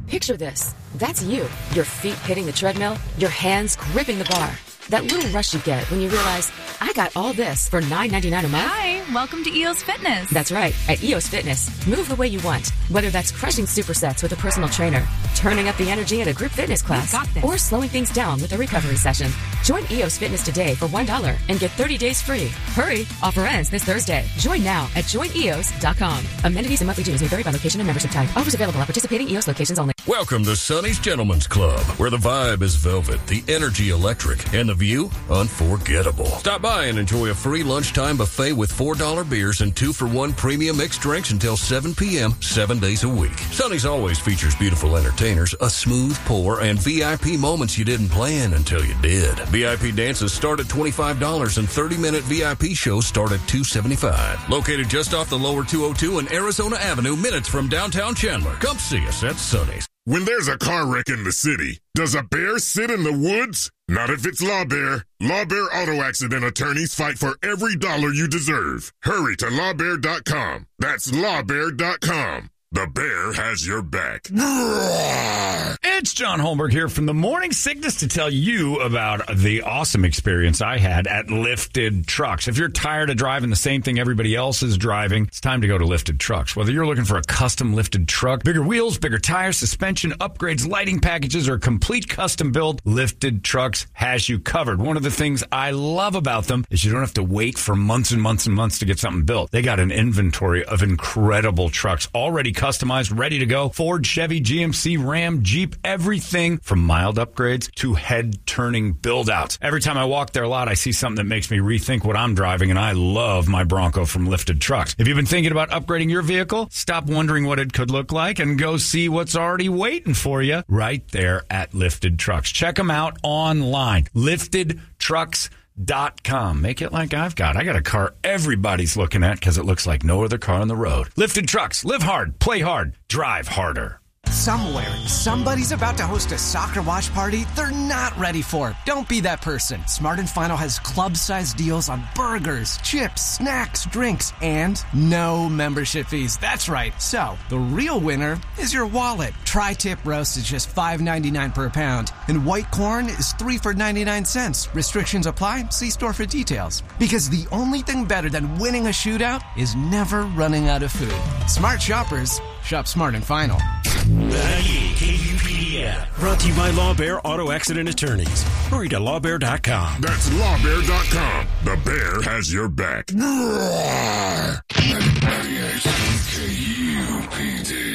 Picture this. That's you. Your feet hitting the treadmill, your hands gripping the bar. That little rush you get when you realize, I got all this for $9.99 a month. Hi, welcome to EOS Fitness. That's right. At EOS Fitness, move the way you want. Whether that's crushing supersets with a personal trainer, turning up the energy at a group fitness class, or slowing things down with a recovery session. Join EOS Fitness today for $1 and get 30 days free. Hurry! Offer ends this Thursday. Join now at joineos.com. Amenities and monthly dues may vary by location and membership type. Offers available at participating EOS locations only. Welcome to Sonny's Gentlemen's Club, where the vibe is velvet, the energy electric, and the view unforgettable. Stop by and enjoy a free lunchtime buffet with $4 beers and 2-for-1 premium mixed drinks until 7 p.m., 7 days a week. Sonny's always features beautiful entertainers, a smooth pour, and VIP moments you didn't plan until you did. VIP dances start at $25 and 30-minute VIP shows start at $275. Located just off the lower 202 and Arizona Avenue, minutes from downtown Chandler. Come see us at Sonny's. When there's a car wreck in the city, does a bear sit in the woods? Not if it's Law Bear. Law Bear Auto Accident attorneys fight for every dollar you deserve. Hurry to lawbear.com. That's lawbear.com. The bear has your back. It's John Holmberg here from the Morning Sickness to tell you about the awesome experience I had at Lifted Trucks. If you're tired of driving the same thing everybody else is driving, it's time to go to Lifted Trucks. Whether you're looking for a custom lifted truck, bigger wheels, bigger tires, suspension, upgrades, lighting packages, or complete custom build, Lifted Trucks has you covered. One of the things I love about them is you don't have to wait for months and months and months to get something built. They got an inventory of incredible trucks already customized, ready to go. Ford, Chevy, GMC, Ram, Jeep, everything from mild upgrades to head-turning build-outs. Every time I walk their lot, I see something that makes me rethink what I'm driving, and I love my Bronco from Lifted Trucks. If you've been thinking about upgrading your vehicle, stop wondering what it could look like and go see what's already waiting for you right there at Lifted Trucks. Check them out online. LiftedTrucks.com. Make it like I've got. I got a car everybody's looking at because it looks like no other car on the road. Lifted Trucks. Live hard, play hard, drive harder. Somewhere, somebody's about to host a soccer watch party they're not ready for. Don't be that person. Smart & Final has club-sized deals on burgers, chips, snacks, drinks, and no membership fees. That's right. So, the real winner is your wallet. Tri-tip roast is just $5.99 per pound, and white corn is 3 for 99 cents. Restrictions apply. See store for details. Because the only thing better than winning a shootout is never running out of food. Smart shoppers shop Smart & Final. 98 KUPD. Brought to you by Law Bear Auto Accident Attorneys. Hurry to lawbear.com. That's lawbear.com. The bear has your back. 98 KUPD.